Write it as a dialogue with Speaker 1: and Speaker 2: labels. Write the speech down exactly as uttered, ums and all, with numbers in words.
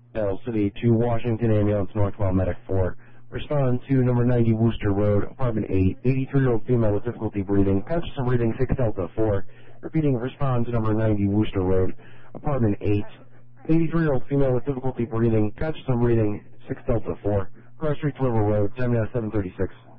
Speaker 1: L City to Washington Ambulance Northwell Medic four. Respond to number ninety Worcester Road, apartment eight, eighty-three-year-old female with difficulty breathing, conscious of breathing, six Delta four. Repeating, respond to number ninety Worcester Road, apartment eight, eighty-three-year-old female with difficulty breathing, conscious of breathing, six Delta four. Cross Street, River Road, time now seven thirty-six.